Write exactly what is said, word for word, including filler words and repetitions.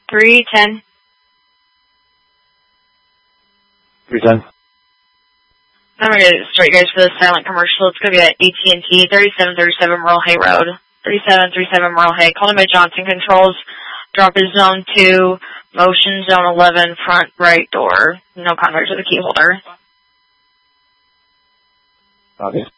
three ten. three ten. I'm going to get it straight, guys, for the silent commercial. It's going to be at A T and T, thirty-seven thirty-seven Merle Hay Road. thirty-seven thirty-seven Merle Hay. Called in by Johnson Controls. Drop is zone two, motion zone eleven, front right door. No contact with the key holder. Okay.